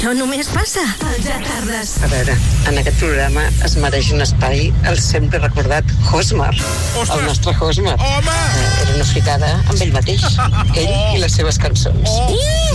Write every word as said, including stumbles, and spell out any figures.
això només passa al Ja Tardes. A veure, en aquest programa es mereix un espai el sempre recordat Hosmar. Ostres! El nostre Hosmar. Home! Eh, era una ficada amb ell mateix, ell i les seves cançons. Oh!